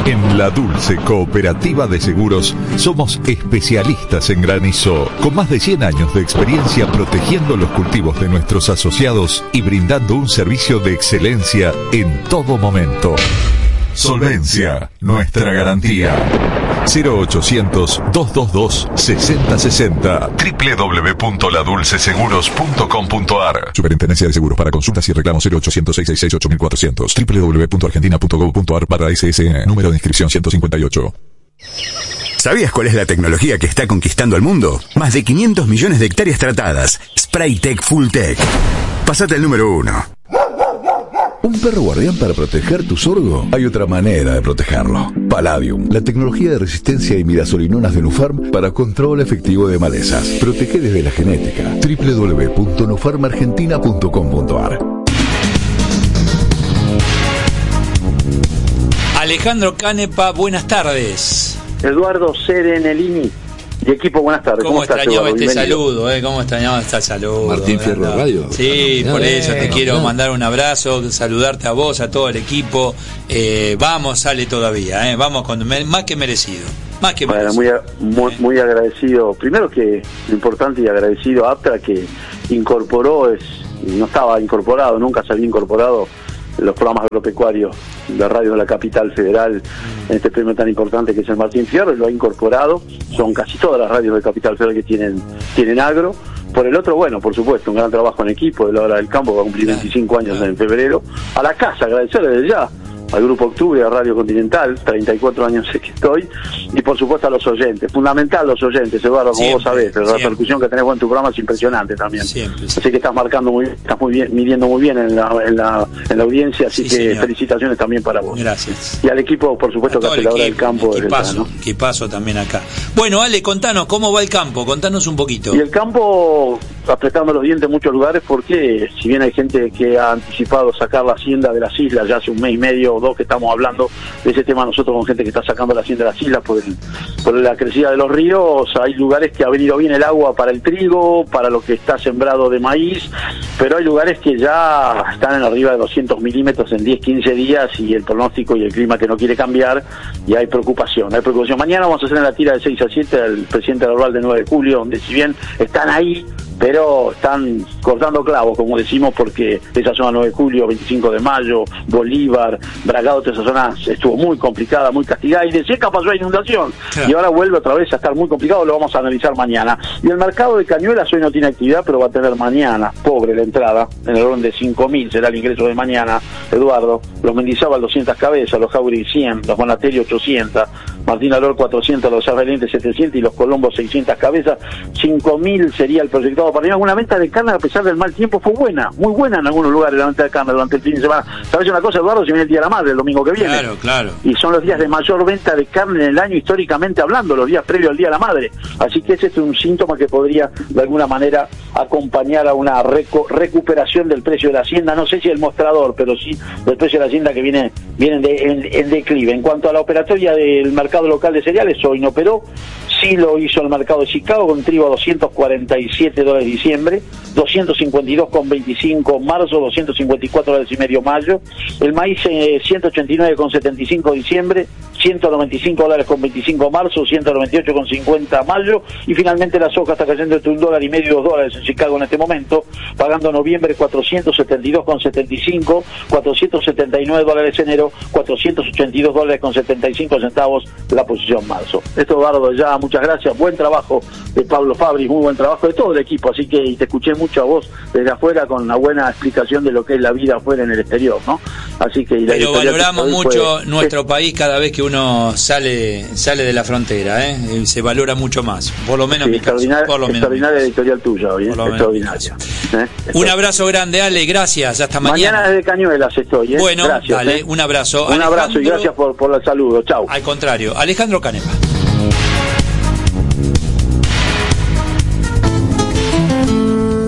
En La Dulce Cooperativa de Seguros somos especialistas en granizo, con más de 100 años de experiencia protegiendo los cultivos de nuestros asociados y brindando un servicio de excelencia en todo momento. Solvencia, nuestra garantía. 0800-222-6060 www.ladulceseguros.com.ar. Superintendencia de Seguros. Para consultas y reclamos 0800-666-8400 www.argentina.gov.ar/SSN. Número de inscripción 158. ¿Sabías cuál es la tecnología que está conquistando el mundo? Más de 500 millones de hectáreas tratadas. Spraytec Fulltech. Pasate al número 1. ¿Un perro guardián para proteger tu sorgo? Hay otra manera de protegerlo. Palladium, la tecnología de resistencia y imidazolinonas de Nufarm para control efectivo de malezas. Protege desde la genética. www.nufarmargentina.com.ar. Alejandro Canepa, buenas tardes. Eduardo Serenelini y equipo, buenas tardes. ¿Cómo extrañaba estás, este saludo? ¿Cómo extrañaba este saludo? Martín Fierro Radio. Sí, por eso te quiero mandar un abrazo, saludarte a vos, a todo el equipo. Vamos, sale todavía, vamos con más que merecido. Más que merecido. Bueno, muy agradecido. Primero que lo importante y agradecido a Aptra que incorporó, no estaba incorporado, nunca se había incorporado los programas agropecuarios de radio de la capital federal en este premio tan importante que es el Martín Fierro, lo ha incorporado. Son casi todas las radios de capital federal que tienen agro. Por el otro, bueno, por supuesto, un gran trabajo en equipo de la Hora del Campo, va a cumplir 25 años en febrero. A la casa, agradecerle desde ya al Grupo Octubre, a Radio Continental, 34 años es que estoy, y por supuesto a los oyentes, fundamental los oyentes, Eduardo, como vos sabés, la repercusión que tenés vos en tu programa es impresionante también. Siempre. Así que estás marcando muy bien, estás muy bien, midiendo muy bien en la audiencia, así que señor, felicitaciones también para vos. Gracias. Y al equipo, por supuesto, que hace la Hora del Campo. Equipazo también acá. Bueno, Ale, contanos, ¿cómo va el campo? Contanos un poquito. Y el campo, apretando los dientes en muchos lugares, porque si bien hay gente que ha anticipado sacar la hacienda de las islas, ya hace un mes y medio o dos que estamos hablando de ese tema nosotros con gente que está sacando la hacienda de las islas por la crecida de los ríos, hay lugares que ha venido bien el agua para el trigo, para lo que está sembrado de maíz, pero hay lugares que ya están en arriba de 200 milímetros en 10-15 días y el pronóstico y el clima que no quiere cambiar, y hay preocupación. Mañana vamos a hacer en la tira de 6 a 7 al presidente del Rural de 9 de julio, donde si bien están ahí, pero están cortando clavos, como decimos, porque esa zona 9 de julio, 25 de mayo, Bolívar, Bragado, toda esa zona estuvo muy complicada, muy castigada, y de seca pasó a inundación, y ahora vuelve otra vez a estar muy complicado, lo vamos a analizar mañana. Y el mercado de Cañuelas hoy no tiene actividad, pero va a tener mañana, pobre la entrada, en el orden de 5.000 será el ingreso de mañana, Eduardo. Los Mendizábal 200 cabezas, los Jauregui 100, los Bonatelli 800, Martín Alor 400, los Arrelientes 700 y los Colombos 600 cabezas. 5.000 sería el proyectado para una venta de carne, a pesar del mal tiempo, fue buena, muy buena en algunos lugares la venta de carne durante el fin de semana. ¿Sabes una cosa, Eduardo? Si viene el Día de la Madre, el domingo que viene. Claro. Y son los días de mayor venta de carne en el año, históricamente hablando, los días previos al Día de la Madre. Así que ese es un síntoma que podría, de alguna manera, acompañar a una recuperación del precio de la hacienda. No sé si el mostrador, pero sí del precio de la hacienda que viene en declive. En cuanto a la operatoria del mercado local de cereales, hoy no operó. Sí lo hizo el mercado de Chicago con trigo a $247 diciembre, 252,25 marzo, 254 dólares y medio mayo. El maíz 189,75 diciembre, 195 dólares con 25 marzo, 198,50 mayo, y finalmente la soja está cayendo entre $1,5 y $2 en Chicago en este momento, pagando noviembre 472,75, 479 dólares enero, 482 dólares con 75 centavos la posición marzo. Esto, Eduardo, ya muchas gracias, buen trabajo de Pablo Fabri, muy buen trabajo de todo el equipo, así que y te escuché mucho a vos desde afuera con una buena explicación de lo que es la vida afuera en el exterior, ¿no? Así que pero valoramos mucho nuestro país cada vez que uno sale de la frontera, se valora mucho más, por lo menos sí, mi caso, por lo menos extraordinaria editorial tuya hoy, extraordinaria. Un abrazo grande, Ale, gracias, hasta mañana. Mañana desde Cañuelas estoy, Bueno, gracias, dale, un abrazo. Un abrazo y gracias por el saludo, chau. Al contrario, Alejandro Canepa.